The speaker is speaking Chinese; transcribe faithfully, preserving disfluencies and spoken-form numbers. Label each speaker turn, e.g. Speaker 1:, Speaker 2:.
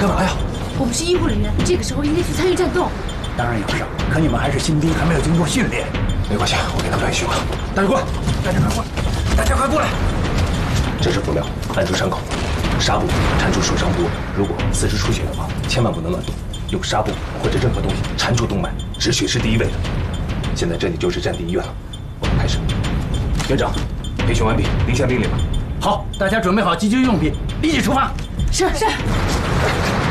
Speaker 1: 干嘛呀？
Speaker 2: 我们是医护人员，这个时候应该去参与战斗。
Speaker 3: 当然有事，可你们还是新兵，还没有经过训练。
Speaker 1: 没关系，我给他们培训了。大家过来，
Speaker 3: 大家快过来，大家快过来！
Speaker 1: 这是布料，按住伤口，纱布缠住受伤部位。如果四肢出血的话，千万不能乱动，用纱布或者任何东西缠住动脉，止血是第一位的。现在这里就是战地医院了，我们开始。院长，培训完毕，您下命令吧。
Speaker 3: 好，大家准备好急救用品，立即出发。
Speaker 2: 是是。